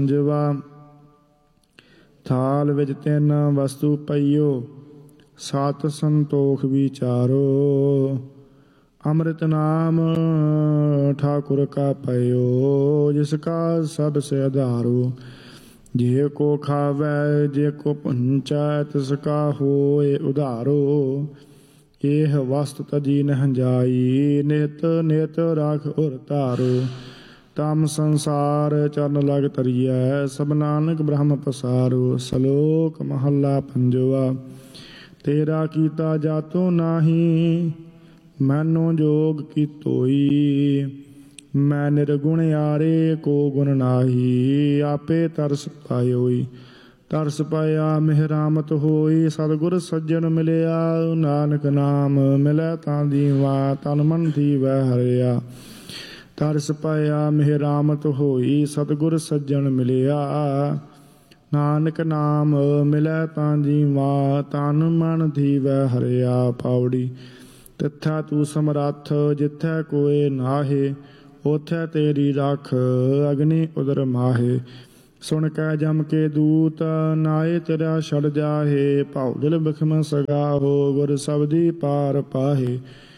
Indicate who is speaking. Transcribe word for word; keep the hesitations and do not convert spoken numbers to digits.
Speaker 1: ਜਵਾ ਥਾਲ ਵਿੱਚ ਤਿੰਨ ਵਸਤੂ ਪਈਓ, ਸਤ ਸੰਤੋਖ ਵਿਚਾਰੋ। ਅੰਮ੍ਰਿਤ ਨਾਮ ਠਾकुर का पयो, जिसका सबसे आधारो। जे को खावै जे को पुंचै, तिसका होए उधारो। एह वस्त तजी नह जाई, नित नित राख उर धारो। तम संसार चरण लग तरियै, सब नानक ब्रह्म पसारो। सलोक महला पंजवा। तेरा कीता जातो नाही, मैनो जोग की तोई। मैं निर्गुण यारे को गुण नाही, आपे तरस पायोई। तरस पाया मेहरामत होई, सतगुर सज्जन मिलया। नानक नाम मिलै तां दीवा, तन मन दीवै हरिया। तरस पाया मेहरामत होई, सतगुर सज्जन मिलया। नानक नाम मिलै तां दीवा, तन मन दीवै हरिया। पावड़ी। तिथै तू समरथ, जिथै कोय नाहे। ओथै तेरी रख, अग्नि उदर माहे। सुन कै जम के दूत, नाए तेरा छड़ जाहे। भाउ दिल बिखम सगाहो, गुर सबदी पार पाहे।